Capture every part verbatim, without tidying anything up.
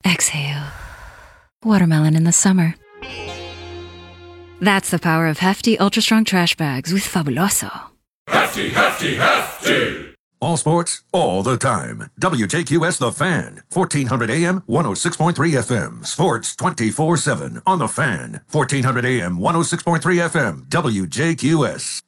Exhale. Watermelon in the summer. That's the power of Hefty Ultra Strong Trash Bags with Fabuloso. Hefty, hefty, hefty! All sports, all the time. W J Q S The Fan, fourteen hundred A M, one oh six point three F M. Sports twenty-four seven on The Fan, fourteen hundred A M, one oh six point three F M. W J Q S.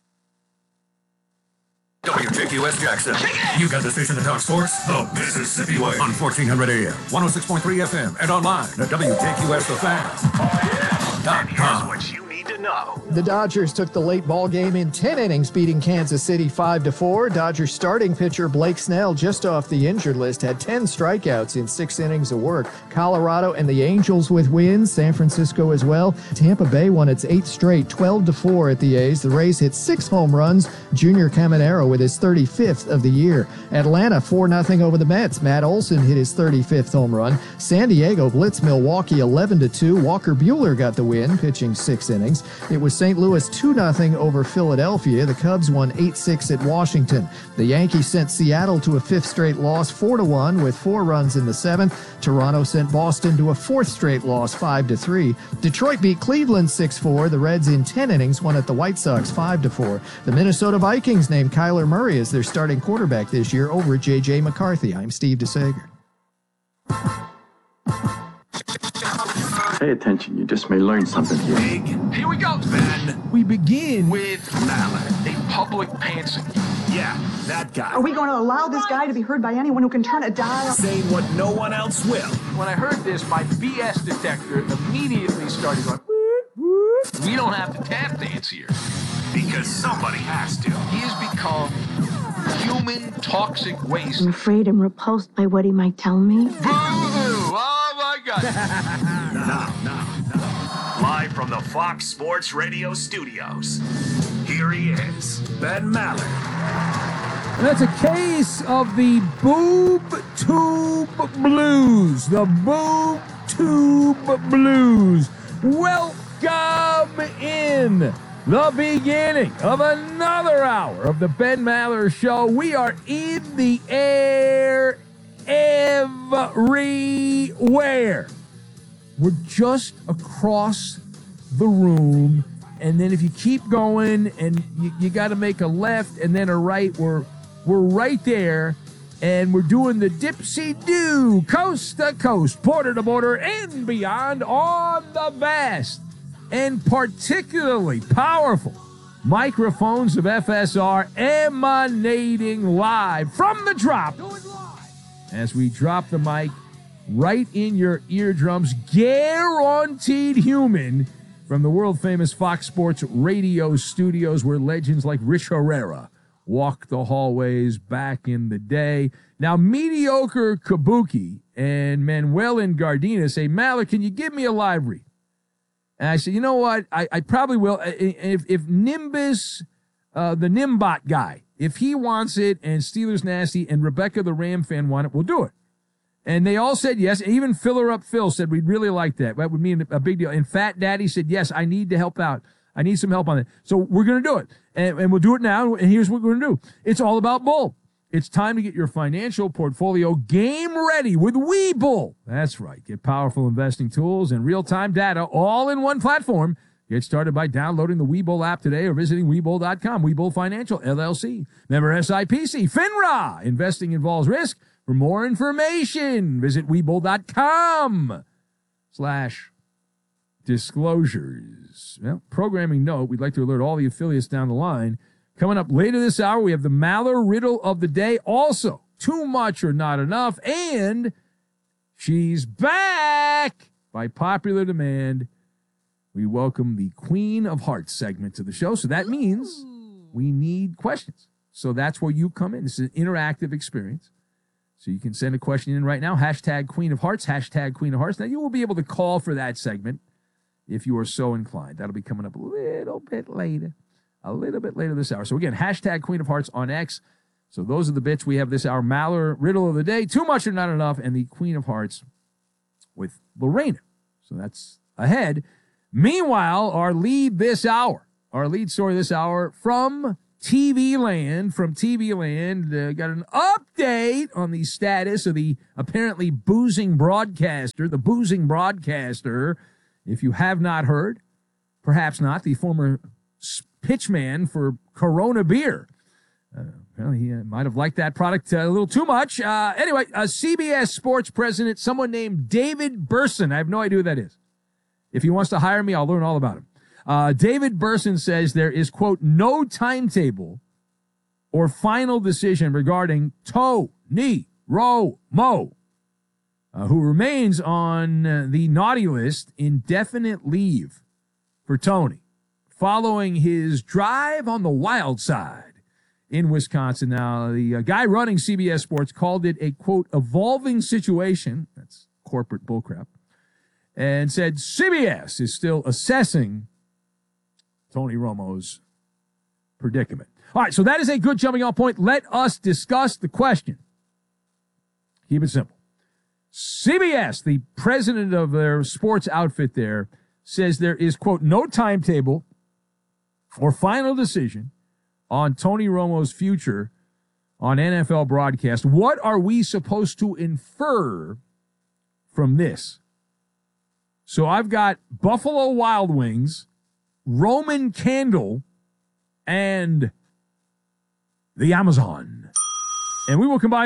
W J Q S Jackson. You got the station that talks sports the Mississippi way on fourteen hundred A M, one oh six point three F M, and online at W J Q S The Fan. Oh, yeah. And here's what you need to know. The Dodgers took the late ball game in ten innings, beating Kansas City five to four. Dodgers starting pitcher Blake Snell, just off the injured list, had ten strikeouts in six innings of work. Colorado and the Angels with wins, San Francisco as well. Tampa Bay won its eighth straight, twelve to four at the A's. The Rays hit six home runs. Junior Caminero with his thirty-fifth of the year. Atlanta four nothing over the Mets. Matt Olson hit his thirty-fifth home run. San Diego blitzed Milwaukee eleven to two. Walker Buehler got the win, pitching six innings. It was Saint Louis two nothing over Philadelphia. The Cubs won eight six at Washington. The Yankees sent Seattle to a fifth straight loss, four to one, with four runs in the seventh. Toronto sent Boston to a fourth straight loss, five to three. Detroit beat Cleveland six four. The Reds in ten innings won at the White Sox five to four. The Minnesota Vikings named Kyler Murray as their starting quarterback this year over J J McCarthy. I'm Steve DeSager. Pay attention, you just may learn something here. Big. Here we go, Ben. We begin with Mallard, a public pantser. Yeah, that guy. Are we going to allow this guy to be heard by anyone who can turn a dial? Saying what no one else will. When I heard this, my B S detector immediately started going, whoop, whoop. We don't have to tap dance here. Because somebody has to. He has become human toxic waste. I'm afraid I'm repulsed by what he might tell me. Boo-hoo! Oh, my God. Now, now, now. Live from the Fox Sports Radio studios, here he is, Ben Maller. And that's a case of the boob tube blues. The boob tube blues. Welcome in. The beginning of another hour of the Ben Maller Show. We are in the air everywhere. We're just across the room, and then if you keep going and you, you got to make a left and then a right, we're we're right there, and we're doing the dipsy-do, coast to coast, border to border, and beyond on the vast and particularly powerful microphones of F S R, emanating live from the drop as we drop the mic right in your eardrums, guaranteed human, from the world-famous Fox Sports Radio studios where legends like Rich Herrera walked the hallways back in the day. Now, mediocre Kabuki and Manuel and Gardena say, Maller, can you give me a live read? And I said, you know what? I, I probably will. If, if Nimbus, uh, the Nimbot guy, if he wants it, and Steelers Nasty and Rebecca the Ram fan want it, we'll do it. And they all said yes. Even Filler Up Phil said we'd really like that. That would mean a big deal. And Fat Daddy said, yes, I need to help out. I need some help on it. So we're going to do it. And, and we'll do it now. And here's what we're going to do. It's all about Bull. It's time to get your financial portfolio game ready with Webull. That's right. Get powerful investing tools and real-time data all in one platform. Get started by downloading the Webull app today or visiting Webull dot com. Webull Financial, L L C. Member S I P C. FINRA. Investing involves risk. For more information, visit Webull dot com slash disclosures. Well, programming note, we'd like to alert all the affiliates down the line. Coming up later this hour, we have the Maller Riddle of the Day. Also, too much or not enough. And she's back by popular demand. We welcome the Queen of Hearts segment to the show. So that means we need questions. So that's where you come in. This is an interactive experience. So you can send a question in right now. Hashtag Queen of Hearts. Hashtag Queen of Hearts. Now, you will be able to call for that segment if you are so inclined. That'll be coming up a little bit later. A little bit later this hour. So again, hashtag Queen of Hearts on X. So those are the bits we have this hour. Maller Riddle of the Day, Too Much or Not Enough, and the Queen of Hearts with Lorena. So that's ahead. Meanwhile, our lead this hour, our lead story this hour from T V Land from T V Land uh, got an update on the status of the apparently boozing broadcaster, the boozing broadcaster. If you have not heard, perhaps not, the former pitchman for Corona beer. Uh, apparently, he uh, might have liked that product uh, a little too much. Uh, anyway, a C B S Sports president, someone named David Burson. I have no idea who that is. If he wants to hire me, I'll learn all about him. Uh, David Burson says there is, quote, no timetable or final decision regarding Tony Romo, uh, who remains on uh, the naughty list, indefinite leave for Tony, following his drive on the wild side in Wisconsin. Now, the uh, guy running C B S Sports called it a, quote, evolving situation. That's corporate bullcrap. And said C B S is still assessing Tony Romo's predicament. All right, so that is a good jumping off point. Let us discuss the question. Keep it simple. C B S, the president of their sports outfit there, says there is, quote, no timetable or final decision on Tony Romo's future on N F L broadcast. What are we supposed to infer from this? So I've got Buffalo Wild Wings, Roman Candle, and the Amazon. And we will combine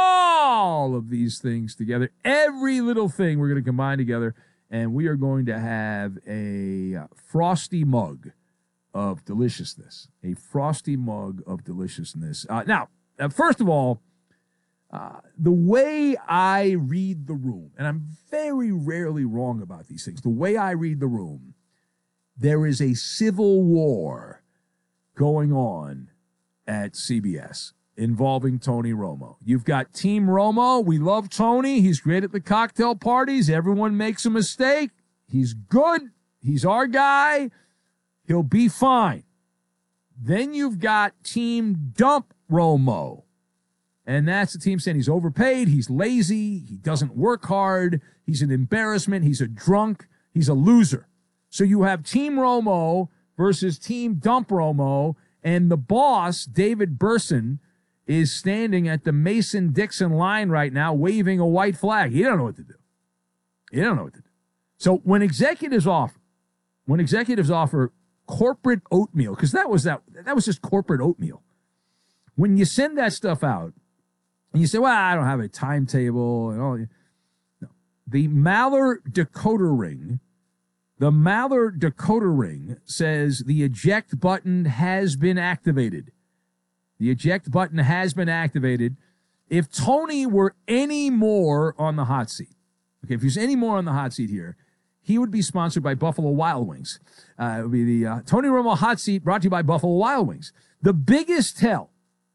all of these things together. Every little thing we're going to combine together, and we are going to have a frosty mug of deliciousness. A frosty mug of deliciousness. Uh, now, uh, first of all, Uh, the way I read the room, and I'm very rarely wrong about these things, the way I read the room, there is a civil war going on at C B S involving Tony Romo. You've got Team Romo. We love Tony. He's great at the cocktail parties. Everyone makes a mistake. He's good. He's our guy. He'll be fine. Then you've got Team Dump Romo. And that's the team saying he's overpaid, he's lazy, he doesn't work hard, he's an embarrassment, he's a drunk, he's a loser. So you have Team Romo versus Team Dump Romo, and the boss, David Burson, is standing at the Mason-Dixon line right now waving a white flag. He don't know what to do. He don't know what to do. So when executives offer, when executives offer corporate oatmeal, because that was that, that was just corporate oatmeal. When you send that stuff out, and you say, well, I don't have a timetable and all. No. The Maller decoder ring, the Maller decoder ring says the eject button has been activated. The eject button has been activated. If Tony were any more on the hot seat, okay, if he's any more on the hot seat here, he would be sponsored by Buffalo Wild Wings. Uh, it would be the uh, Tony Romo hot seat brought to you by Buffalo Wild Wings. The biggest tell,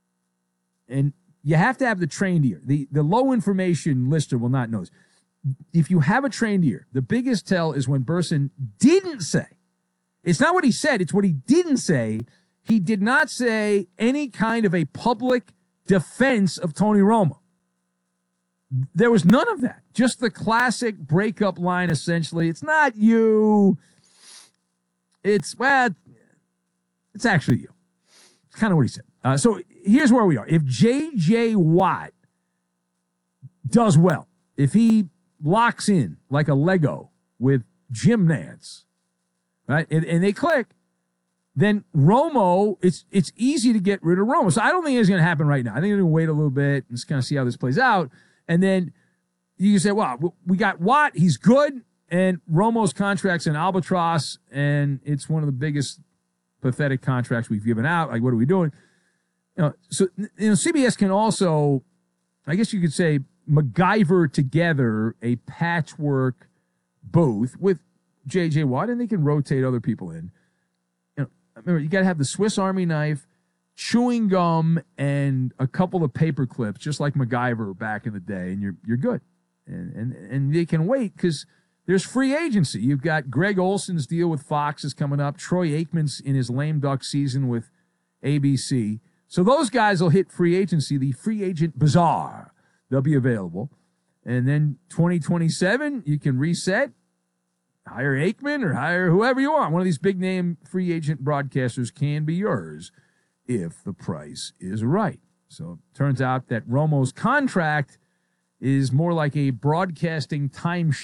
and you have to have the trained ear. The, the low information listener will not know this. If you have a trained ear, the biggest tell is when Burson didn't say. It's not what he said. It's what he didn't say. He did not say any kind of a public defense of Tony Romo. There was none of that. Just the classic breakup line, essentially. It's not you. It's, well, it's actually you. It's kind of what he said. Uh, so here's where we are. If J J. Watt does well, if he locks in like a Lego with Jim Nantz, right, and, and they click, then Romo, it's it's easy to get rid of Romo. So I don't think it's going to happen right now. I think they're going to wait a little bit and just kind of see how this plays out. And then you can say, well, we got Watt. He's good. And Romo's contract's an albatross, and it's one of the biggest pathetic contracts we've given out. Like, what are we doing? You know, so you know, C B S can also, I guess you could say, MacGyver together a patchwork booth with J J. Watt, and they can rotate other people in. You know, remember, you got to have the Swiss Army knife, chewing gum, and a couple of paper clips, just like MacGyver back in the day, and you're you're good. And and and they can wait because there's free agency. You've got Greg Olson's deal with Fox is coming up. Troy Aikman's in his lame duck season with A B C. So those guys will hit free agency, the free agent bazaar. They'll be available. And then twenty twenty-seven, you can reset, hire Aikman or hire whoever you want. One of these big-name free agent broadcasters can be yours if the price is right. So it turns out that Romo's contract is more like a broadcasting timeshare